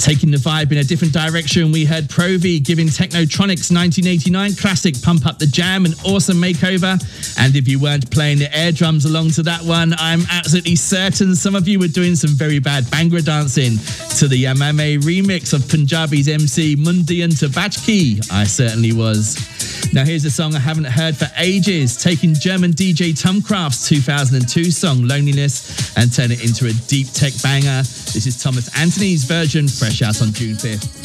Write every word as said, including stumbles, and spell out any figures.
Taking the vibe in a different direction, we heard Provi giving Technotronics nineteen eighty-nine classic Pump Up the Jam an awesome makeover. And if you weren't playing the air drums along to that one, I'm absolutely certain some of you were doing some very bad Bhangra dancing to the Yamame remix of Punjabi's M C Mundian Tabachki. I certainly was. Now here's a song I haven't heard for ages, taking German D J Tomcraft's two thousand two song Loneliness and turn it into a deep tech banger. This is Thomas Anthony's version, fresh out on June fifth.